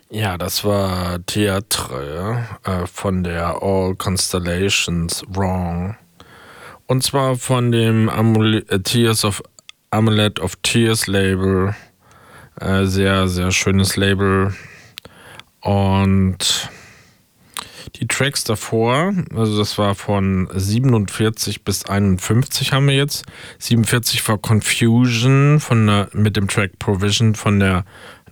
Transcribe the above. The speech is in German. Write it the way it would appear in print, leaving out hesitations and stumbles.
Ja, das war Theatre von der All Constellations Wrong. Und zwar von dem Amulet of Tears Label. Sehr, sehr schönes Label. Und die Tracks davor, also das war von 47 bis 51 haben wir jetzt. 47 war Confusion mit dem Track Provision von der